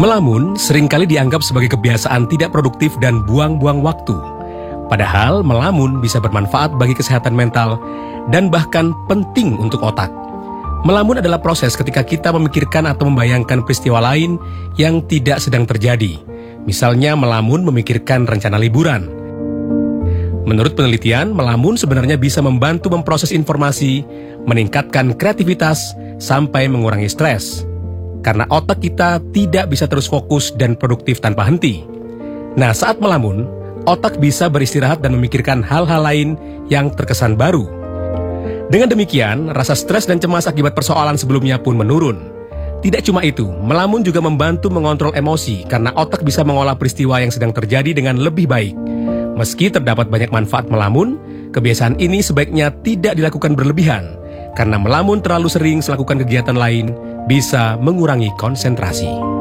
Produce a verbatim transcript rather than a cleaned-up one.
Melamun seringkali dianggap sebagai kebiasaan tidak produktif dan buang-buang waktu. Padahal melamun bisa bermanfaat bagi kesehatan mental dan bahkan penting untuk otak. Melamun adalah proses ketika kita memikirkan atau membayangkan peristiwa lain yang tidak sedang terjadi. Misalnya melamun memikirkan rencana liburan. Menurut penelitian, melamun sebenarnya bisa membantu memproses informasi, meningkatkan kreativitas, sampai mengurangi stres. Karena otak kita tidak bisa terus fokus dan produktif tanpa henti. Nah, saat melamun, otak bisa beristirahat dan memikirkan hal-hal lain yang terkesan baru. Dengan demikian, rasa stres dan cemas akibat persoalan sebelumnya pun menurun. Tidak cuma itu, melamun juga membantu mengontrol emosi karena otak bisa mengolah peristiwa yang sedang terjadi dengan lebih baik. Meski terdapat banyak manfaat melamun, kebiasaan ini sebaiknya tidak dilakukan berlebihan, karena melamun terlalu sering melakukan kegiatan lain bisa mengurangi konsentrasi.